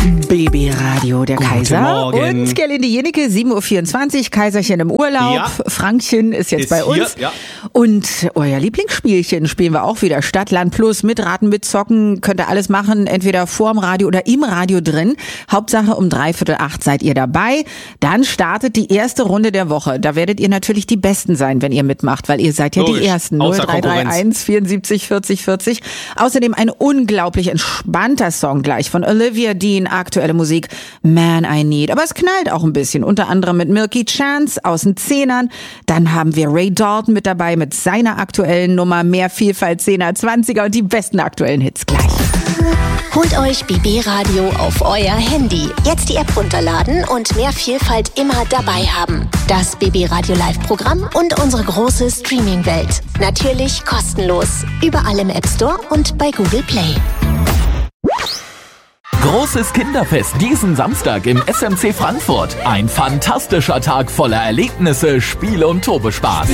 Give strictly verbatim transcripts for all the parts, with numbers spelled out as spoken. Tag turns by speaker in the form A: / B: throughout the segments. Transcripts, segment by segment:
A: Babyradio, der
B: Guten
A: Kaiser
B: Morgen.
A: und Gerlinde Jenecke, sieben Uhr vierundzwanzig, Kaiserchen im Urlaub,
B: Ja.
A: Frankchen ist jetzt
B: Ist
A: bei
B: hier,
A: uns
B: ja.
A: und euer Lieblingsspielchen spielen wir auch wieder, Stadt, Land Plus, mitraten, mitzocken, könnt ihr alles machen, entweder vorm Radio oder im Radio drin, Hauptsache um dreiviertel acht seid ihr dabei, dann startet die erste Runde der Woche, da werdet ihr natürlich die Besten sein, wenn ihr mitmacht, weil ihr seid ja
B: Logisch.
A: die Ersten, null
B: Außer
A: drei drei eins vierundsiebzig vierzig vierzig, außerdem ein unglaublich entspannter Song gleich von Olivia Dean, aktuelle Musik, Man I Need. Aber es knallt auch ein bisschen, unter anderem mit Milky Chance aus den Zehnern. Dann haben wir Ray Dalton mit dabei mit seiner aktuellen Nummer, mehr Vielfalt Zehner, Zwanziger und die besten aktuellen Hits gleich.
C: Holt euch B B Radio auf euer Handy. Jetzt die App runterladen und mehr Vielfalt immer dabei haben. Das B B Radio Live-Programm und unsere große Streaming-Welt. Natürlich kostenlos. Überall im App Store und bei Google Play.
D: Großes Kinderfest diesen Samstag im S M C Frankfurt. Ein fantastischer Tag voller Erlebnisse, Spiele und Turbospaß.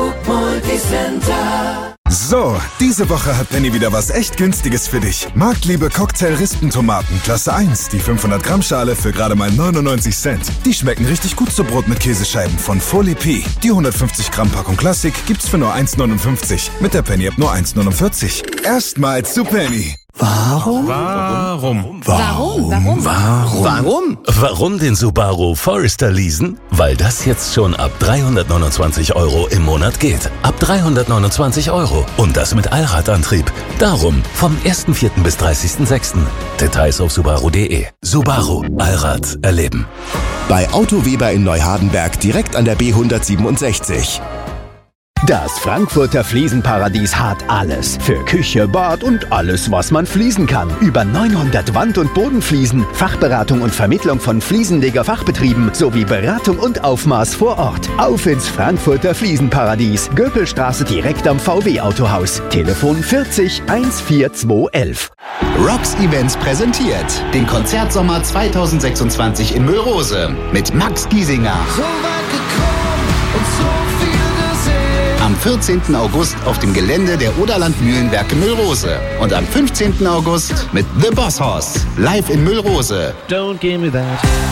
E: So, diese Woche hat Penny wieder was echt Günstiges für dich. Marktliebe Cocktail-Rispentomaten, Klasse eins, die fünfhundert Gramm Schale für gerade mal neunundneunzig Cent. Die schmecken richtig gut zu Brot mit Käsescheiben von Folie P. Die hundertfünfzig Gramm Packung Klassik gibt's für nur eins neunundfünfzig. Mit der Penny-App nur eins neunundvierzig. Erstmals zu Penny.
B: Warum?
F: Warum?
C: Warum? Warum?
F: Warum?
B: Warum?
F: Warum den Subaru Forester leasen? Weil das jetzt schon ab dreihundertneunundzwanzig Euro im Monat geht. Ab dreihundertneunundzwanzig Euro. Und das mit Allradantrieb. Darum vom ersten vierten bis dreißigsten sechsten Details auf subaru punkt de. Subaru. Allrad erleben.
G: Bei Auto Weber in Neuhardenberg direkt an der B hundertsiebenundsechzig.
H: Das Frankfurter Fliesenparadies hat alles. Für Küche, Bad und alles, was man fließen kann. Über neunhundert Wand- und Bodenfliesen, Fachberatung und Vermittlung von Fliesenleger-Fachbetrieben sowie Beratung und Aufmaß vor Ort. Auf ins Frankfurter Fliesenparadies. Göpelstraße direkt am V W-Autohaus. Telefon vierzig einundvierzig elf.
I: Rocks Events präsentiert den Konzertsommer zweitausendsechsundzwanzig in Müllrose mit Max Giesinger.
J: So weit gekommen und so viel gesehen.
I: Am vierzehnten August auf dem Gelände der Oderland Mühlenwerke Müllrose. Und am fünfzehnten August mit The Boss Hoss. Live in Müllrose.
J: Don't give me that.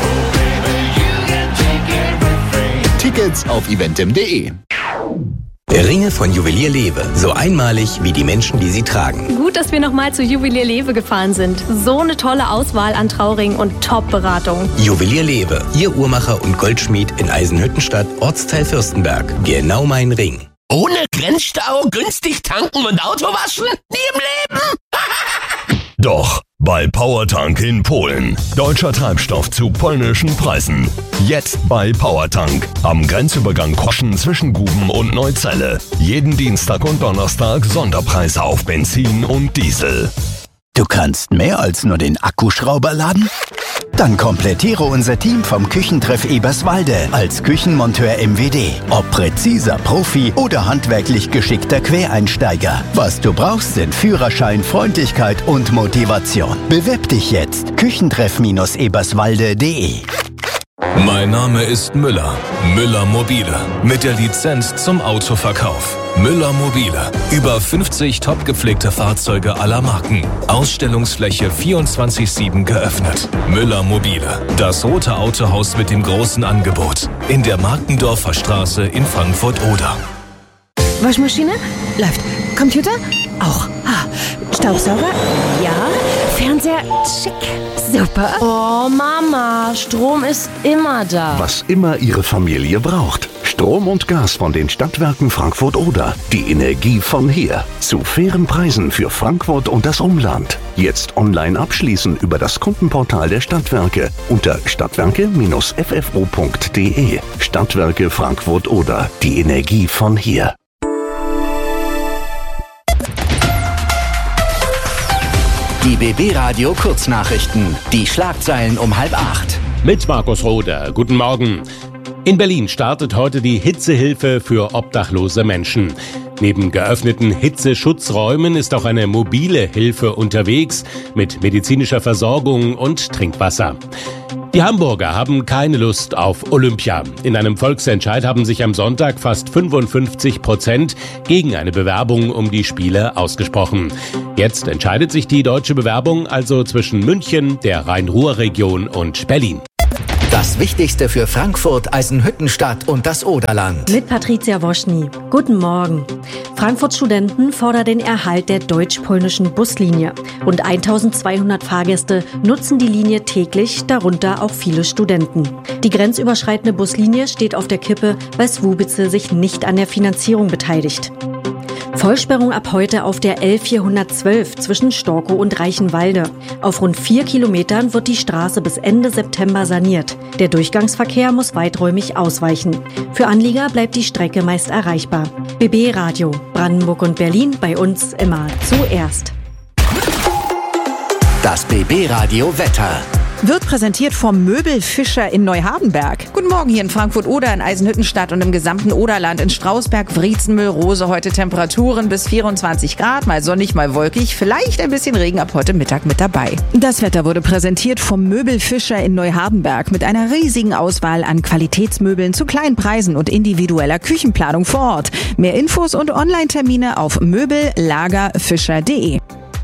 I: Tickets auf eventim punkt de.
K: Ringe von Juwelier Lewe. So einmalig wie die Menschen, die sie tragen.
L: Gut, dass wir nochmal zu Juwelier Lewe gefahren sind. So eine tolle Auswahl an Trauringen und Top-Beratung.
K: Juwelier Lewe. Ihr Uhrmacher und Goldschmied in Eisenhüttenstadt, Ortsteil Fürstenberg. Genau mein Ring.
M: Ohne Grenzstau, günstig tanken und Auto waschen? Nie im Leben!
N: Doch, bei Powertank in Polen. Deutscher Treibstoff zu polnischen Preisen. Jetzt bei Powertank. Am Grenzübergang Koschen zwischen Guben und Neuzelle. Jeden Dienstag und Donnerstag Sonderpreise auf Benzin und Diesel.
H: Du kannst mehr als nur den Akkuschrauber laden? Dann komplettiere unser Team vom Küchentreff Eberswalde als Küchenmonteur M W D. Ob präziser Profi oder handwerklich geschickter Quereinsteiger. Was du brauchst, sind Führerschein, Freundlichkeit und Motivation. Bewirb dich jetzt. Küchentreff Eberswalde punkt de.
O: Mein Name ist Müller. Müller Mobile. Mit der Lizenz zum Autoverkauf. Müller Mobile. Über fünfzig top gepflegte Fahrzeuge aller Marken. Ausstellungsfläche vierundzwanzig sieben geöffnet. Müller Mobile. Das rote Autohaus mit dem großen Angebot. In der Markendorfer Straße in Frankfurt-Oder.
P: Waschmaschine? Läuft. Computer? Auch. Ah. Staubsauger? Ja. Fernseher? Schick. Super.
Q: Oh, Mama, Strom ist immer da.
G: Was immer Ihre Familie braucht. Strom und Gas von den Stadtwerken Frankfurt-Oder. Die Energie von hier. Zu fairen Preisen für Frankfurt und das Umland. Jetzt online abschließen über das Kundenportal der Stadtwerke unter stadtwerke Bindestrich f f o punkt de. Stadtwerke Frankfurt-Oder. Die Energie von hier.
R: Die B B-Radio Kurznachrichten. Die Schlagzeilen um halb acht.
S: Mit Markus Roder. Guten Morgen. In Berlin startet heute die Hitzehilfe für obdachlose Menschen. Neben geöffneten Hitzeschutzräumen ist auch eine mobile Hilfe unterwegs mit medizinischer Versorgung und Trinkwasser. Die Hamburger haben keine Lust auf Olympia. In einem Volksentscheid haben sich am Sonntag fast fünfundfünfzig Prozent gegen eine Bewerbung um die Spiele ausgesprochen. Jetzt entscheidet sich die deutsche Bewerbung also zwischen München, der Rhein-Ruhr-Region und Berlin.
R: Das Wichtigste für Frankfurt, Eisenhüttenstadt und das Oderland.
B: Mit Patricia Woschny. Guten Morgen. Frankfurts Studenten fordern den Erhalt der deutsch-polnischen Buslinie. Rund eintausendzweihundert Fahrgäste nutzen die Linie täglich, darunter auch viele Studenten. Die grenzüberschreitende Buslinie steht auf der Kippe, weil Swubice sich nicht an der Finanzierung beteiligt. Vollsperrung ab heute auf der L vierhundertzwölf zwischen Storkow und Reichenwalde. Auf rund vier Kilometern wird die Straße bis Ende September saniert. Der Durchgangsverkehr muss weiträumig ausweichen. Für Anlieger bleibt die Strecke meist erreichbar. B B Radio, Brandenburg und Berlin, bei uns immer zuerst.
R: Das B B Radio Wetter.
A: Wird präsentiert vom Möbelfischer in Neuhardenberg. Guten Morgen hier in Frankfurt-Oder, in Eisenhüttenstadt und im gesamten Oderland. In Strausberg, Wriezen, Müllrose heute Temperaturen bis vierundzwanzig Grad, mal sonnig, mal wolkig. Vielleicht ein bisschen Regen ab heute Mittag mit dabei. Das Wetter wurde präsentiert vom Möbelfischer in Neuhardenberg mit einer riesigen Auswahl an Qualitätsmöbeln zu kleinen Preisen und individueller Küchenplanung vor Ort. Mehr Infos und Online-Termine auf möbellagerfischer punkt de.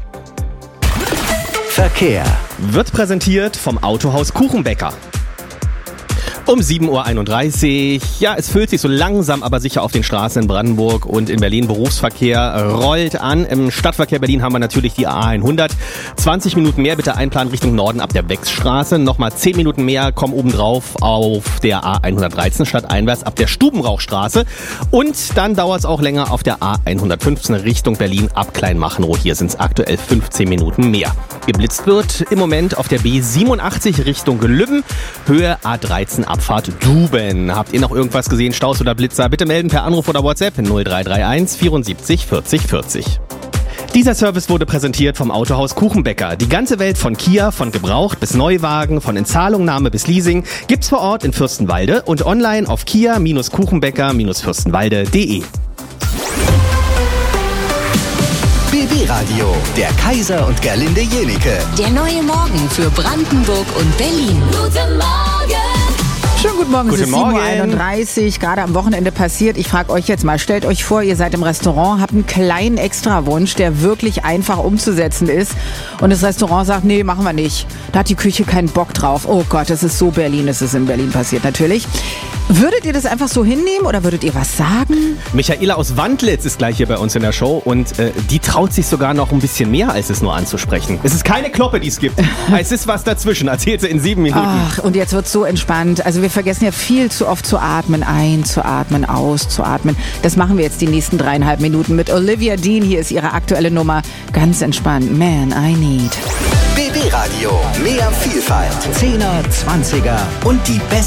R: Verkehr.
T: Wird präsentiert vom Autohaus Kuchenbäcker. Um sieben Uhr einunddreißig. Ja, es füllt sich so langsam, aber sicher auf den Straßen in Brandenburg und in Berlin. Berufsverkehr rollt an. Im Stadtverkehr Berlin haben wir natürlich die A hundert. zwanzig Minuten mehr bitte einplanen Richtung Norden ab der Wechsstraße. Nochmal zehn Minuten mehr kommen obendrauf auf der A hundertdreizehn stadteinwärts ab der Stubenrauchstraße. Und dann dauert es auch länger auf der A hundertfünfzehn Richtung Berlin ab Kleinmachnow. Hier sind es aktuell fünfzehn Minuten mehr. Geblitzt wird im Moment auf der B siebenundachtzig Richtung Lübben. Höhe A dreizehn Abfahrt Duben. Habt ihr noch irgendwas gesehen, Staus oder Blitzer? Bitte melden per Anruf oder WhatsApp null drei drei eins vierundsiebzig vierzig vierzig. Dieser Service wurde präsentiert vom Autohaus Kuchenbäcker. Die ganze Welt von Kia, von Gebraucht bis Neuwagen, von Inzahlungnahme bis Leasing gibt's vor Ort in Fürstenwalde und online auf kia Kuchenbäcker Fürstenwalde punkt de.
R: B B Radio, der Kaiser und Gerlinde Jenike.
C: Der neue Morgen für Brandenburg und Berlin. Guten Morgen!
A: Schönen guten Morgen,
T: Guten
A: es ist sieben Uhr
T: Morgen.
A: einunddreißig, gerade am Wochenende passiert. Ich frage euch jetzt mal, stellt euch vor, ihr seid im Restaurant, habt einen kleinen Extrawunsch, der wirklich einfach umzusetzen ist. Und das Restaurant sagt, nee, machen wir nicht. Da hat die Küche keinen Bock drauf. Oh Gott, das ist so Berlin, das ist in Berlin passiert natürlich. Würdet ihr das einfach so hinnehmen oder würdet ihr was sagen?
T: Michaela aus Wandlitz ist gleich hier bei uns in der Show und äh, die traut sich sogar noch ein bisschen mehr, als es nur anzusprechen. Es ist keine Kloppe, die es gibt. Es ist was dazwischen, erzählt sie in sieben Minuten.
A: Ach, und jetzt wird's so entspannt. Also wir vergessen ja viel zu oft zu atmen. Ein, zu atmen, aus, zu atmen. Das machen wir jetzt die nächsten dreieinhalb Minuten mit Olivia Dean. Hier ist ihre aktuelle Nummer. Ganz entspannt. Man, I need.
R: B B Radio, mehr Vielfalt. Zehner, Zwanziger und die besten